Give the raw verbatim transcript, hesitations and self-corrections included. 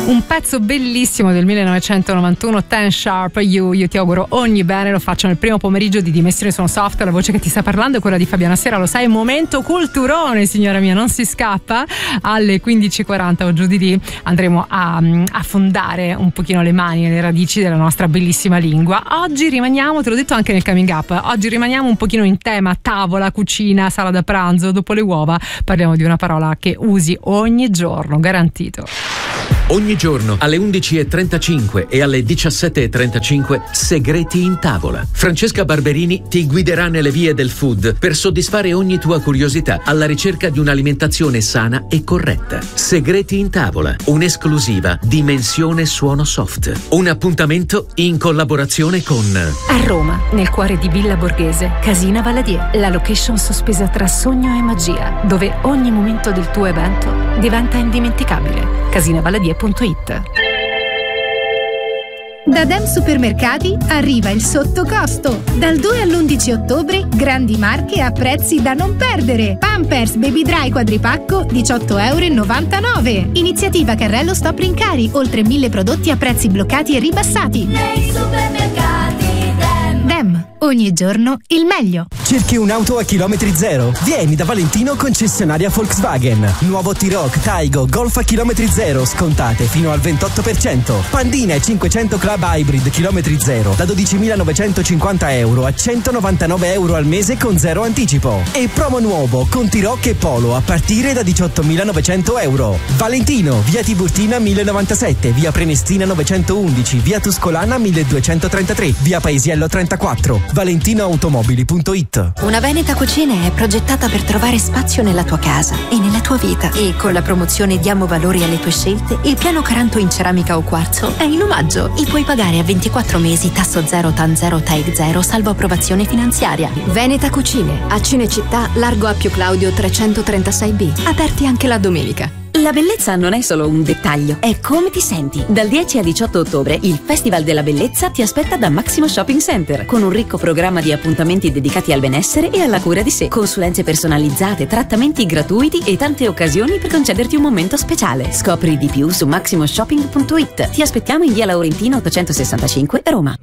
Un pezzo bellissimo del millenovecentonovantuno, Ten Sharp You. Io ti auguro ogni bene, lo faccio nel primo pomeriggio di Dimensioni Sono Soft. La voce che ti sta parlando è quella di Fabiana Sera, lo sai, momento culturone, signora mia, non si scappa. Alle quindici e quaranta o giù di lì andremo a affondare un pochino le mani e le radici della nostra bellissima lingua. Oggi rimaniamo, te l'ho detto anche nel coming up, oggi rimaniamo un pochino in tema tavola, cucina, sala da pranzo. Dopo le uova parliamo di una parola che usi ogni giorno, garantito. Ogni giorno alle undici e trentacinque e alle diciassette e trentacinque Segreti in tavola. Francesca Barberini ti guiderà nelle vie del food per soddisfare ogni tua curiosità alla ricerca di un'alimentazione sana e corretta. Segreti in tavola, un'esclusiva Dimensione Suono Soft. Un appuntamento in collaborazione con a Roma, nel cuore di Villa Borghese, Casina Valadier, la location sospesa tra sogno e magia, dove ogni momento del tuo evento diventa indimenticabile. casina valadier punto it. Da Dem Supermercati arriva il sottocosto. Dal due all'undici ottobre, grandi marche a prezzi da non perdere. Pampers Baby Dry quadripacco diciotto e novantanove euro. Iniziativa Carrello Stop Rincari, oltre mille prodotti a prezzi bloccati e ribassati. Nei supermercati Dem. Dem, ogni giorno il meglio. Cerchi un'auto a chilometri zero? Vieni da Valentino concessionaria Volkswagen. Nuovo T-Roc, Taigo, Golf a chilometri zero, scontate fino al ventotto per cento. Pandina e cinquecento Club Hybrid chilometri zero da dodicimilanovecentocinquanta euro a centonovantanove euro al mese con zero anticipo. E promo nuovo con T-Roc e Polo a partire da diciottomilanovecento euro. Valentino, via Tiburtina mille novantasette, via Prenestina novecentoundici, via Tuscolana milleduecentotrentatré, via Paesiello trentaquattro. valentinoautomobili punto it. Una Veneta Cucine è progettata per trovare spazio nella tua casa e nella tua vita. E con la promozione Diamo valore alle tue scelte, il piano Caranto in ceramica o quarzo è in omaggio e puoi pagare a ventiquattro mesi, tasso zero, T A N zero, T A E C zero, salvo approvazione finanziaria. Veneta Cucine, a Cinecittà, largo Appio Claudio trecentotrentasei B, aperti anche la domenica. La bellezza non è solo un dettaglio, è come ti senti. Dal dieci al diciotto ottobre il Festival della Bellezza ti aspetta da Maximo Shopping Center, con un ricco programma di appuntamenti dedicati al benessere e alla cura di sé, consulenze personalizzate, trattamenti gratuiti e tante occasioni per concederti un momento speciale. Scopri di più su maximo shopping punto it. Ti aspettiamo in via Laurentino ottocentosessantacinque, Roma.